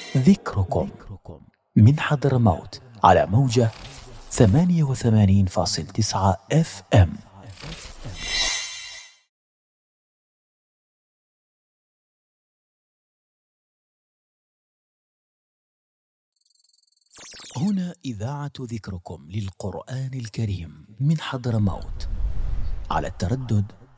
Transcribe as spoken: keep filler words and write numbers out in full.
ذكركم من حضرموت على موجة ثمانية وثمانين فاصل تسعة اف ام. هنا إذاعة ذكركم للقرآن الكريم من حضرموت على التردد